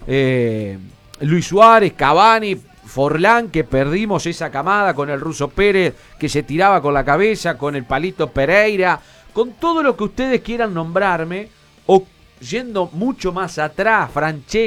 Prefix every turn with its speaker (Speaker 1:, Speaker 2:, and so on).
Speaker 1: Luis Suárez, Cavani, Forlán, que perdimos esa camada con el Ruso Pérez, que se tiraba con la cabeza, con el Palito Pereira, con todo lo que ustedes quieran nombrarme, o yendo mucho más atrás, Francesco,